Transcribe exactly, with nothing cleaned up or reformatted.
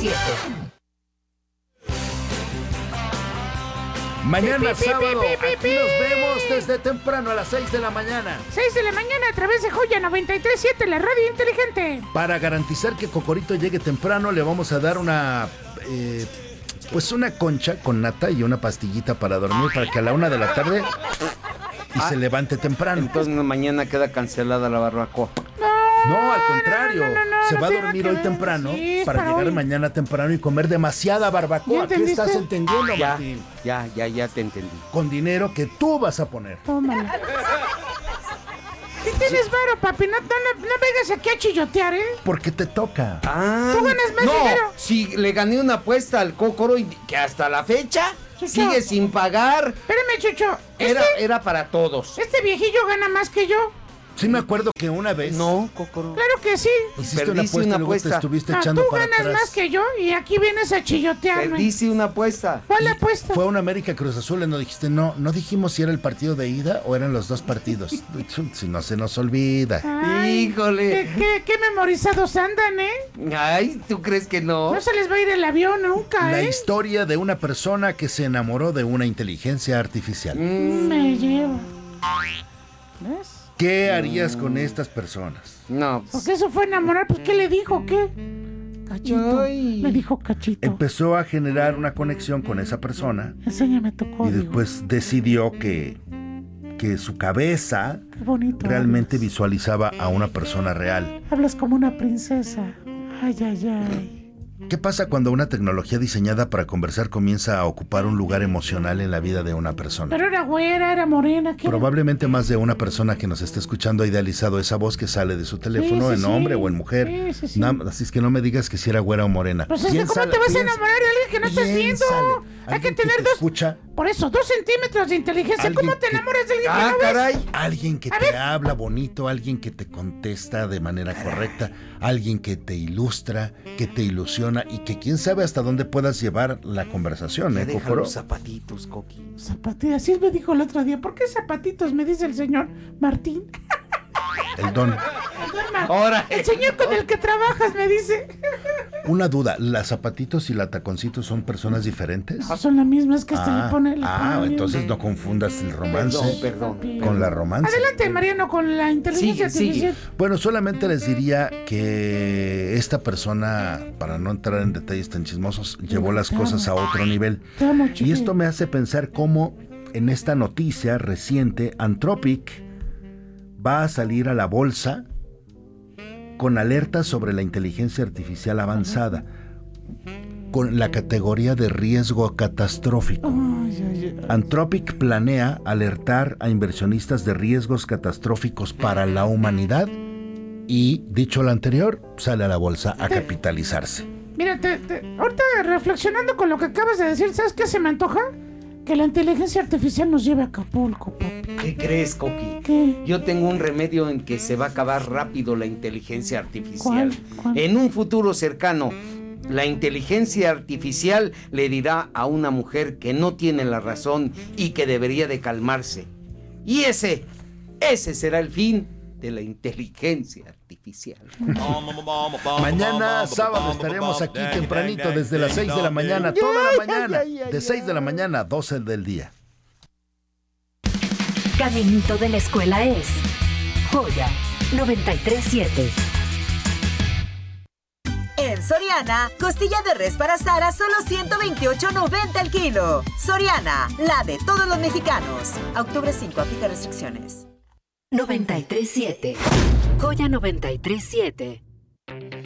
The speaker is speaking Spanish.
siete. Mañana sábado, aquí nos vemos desde temprano a las seis de la mañana. seis de la mañana a través de Joya noventa y tres siete, la radio inteligente. Para garantizar que Cocorito llegue temprano, le vamos a dar una... Eh, pues una concha con nata y una pastillita para dormir, para que a la una de la tarde y ah, se levante temprano. Entonces mañana queda cancelada la barbacoa. No, al contrario, no, no, no, no, se no va a dormir hoy temprano sí, para, para llegar hoy. mañana temprano y comer demasiada barbacoa. ¿Qué estás entendiendo, ya, Martín? Ya, ya, ya te entendí. Con dinero que tú vas a poner. Tómala. ¿Qué tienes varo, papi? No, no, no, no vengas aquí a chillotear, ¿eh? Porque te toca. Ah, ¿tú ganas más no, dinero? Si le gané una apuesta al Cócoro y que hasta la fecha Chucho sigue sin pagar. Espérame, Chucho. ¿Este? Era, era para todos. ¿Este viejillo gana más que yo? Sí me acuerdo que una vez... No, Cócoro. Claro que sí. Hiciste una apuesta, una apuesta. Luego te estuviste no, echando tú para ganas atrás. más que yo y aquí vienes a chillotearme. Perdiste una apuesta. ¿Cuál apuesta? Fue una América Cruz Azul y no dijiste, no, no dijimos si era el partido de ida o eran los dos partidos. Si no se nos olvida. Ay, híjole. ¿qué, qué, qué memorizados andan, eh? Ay, ¿tú crees que no? No se les va a ir el avión nunca, La ¿eh? historia de una persona que se enamoró de una inteligencia artificial. Mm. Me lleva. ¿Ves? ¿Qué harías con estas personas? No. Porque eso fue enamorar, pues ¿qué le dijo? ¿Qué? Cachito. Ay. Le dijo Cachito. Empezó a generar una conexión con esa persona. Enséñame tu código. Y después decidió que, que su cabeza Qué bonito realmente hablas. visualizaba a una persona real. Hablas como una princesa. Ay, ay, ay. ¿Qué pasa cuando una tecnología diseñada para conversar comienza a ocupar un lugar emocional en la vida de una persona? Pero era güera, era morena. ¿qué? Probablemente más de una persona que nos esté escuchando ha idealizado esa voz que sale de su teléfono, Sí, sí, en sí. hombre o en mujer. Sí, sí, sí. No, así es que no me digas que si era güera o morena. Pues es que ¿cómo te vas a enamorar de alguien que no estás viendo? Hay que tener te dos... escucha, Por eso, dos centímetros de inteligencia. ¿Cómo te que- enamoras de alguien que Ah, no ves? caray. alguien que A te ver. habla bonito, alguien que te contesta de manera correcta, alguien que te ilustra, que te ilusiona y que quién sabe hasta dónde puedas llevar la conversación, Ya ¿eh, deja Cocoro? los zapatitos, Coqui. Zapatitos, así me dijo el otro día. ¿Por qué zapatitos? Me dice el señor Martín. El don. Ahora. El señor con el que trabajas me dice. Una duda, ¿las zapatitos y la taconcitos son personas diferentes? No, son las mismas que este Ah, le pone la ah, entonces no confundas el romance Perdón, perdón. con la romance. Adelante, Mariano, con la inteligencia Sigue, sigue. artificial. Bueno, solamente les diría que esta persona, para no entrar en detalles tan chismosos, llevó las Te amo. cosas a otro nivel. Te amo, Y chiqui. esto me hace pensar cómo en esta noticia reciente, Anthropic va a salir a la bolsa con alertas sobre la inteligencia artificial avanzada, con la categoría de riesgo catastrófico. Ay, ay, ay. Anthropic planea alertar a inversionistas de riesgos catastróficos para la humanidad y, dicho lo anterior, sale a la bolsa a capitalizarse. Mira, te, te- ahorita reflexionando con lo que acabas de decir, ¿sabes qué se me antoja? Que la inteligencia artificial nos lleve a Acapulco, papi. ¿Qué crees, Coqui? ¿Qué? Yo tengo un remedio en que se va a acabar rápido la inteligencia artificial. ¿Cuál? ¿Cuál? En un futuro cercano, la inteligencia artificial le dirá a una mujer que no tiene la razón y que debería de calmarse. Y ese, ese será el fin de la inteligencia artificial. Mañana sábado estaremos aquí tempranito desde las seis de la mañana, toda la mañana, de seis de la mañana a doce del día. Caminito de la escuela es Joya noventa y tres siete. En Soriana, costilla de res para asar a solo ciento veintiocho noventa el kilo. Soriana, la de todos los mexicanos. A octubre cinco, aplica restricciones. noventa y tres siete. Joya noventa y tres siete.